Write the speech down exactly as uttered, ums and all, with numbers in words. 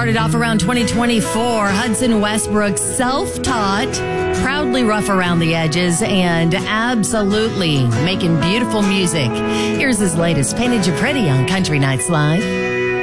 started off around twenty twenty-four. Hudson Westbrook, self-taught, proudly rough around the edges, and absolutely making beautiful music. Here's his latest, Painted You Pretty on Country Nights Live.